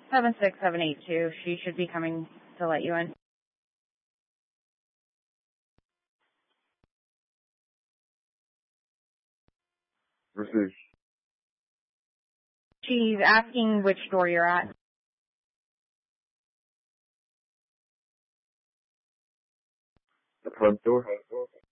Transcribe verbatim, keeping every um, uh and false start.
seven six seven eight two. She should be coming to let you in. Receive. She's asking which door you're at. The front door.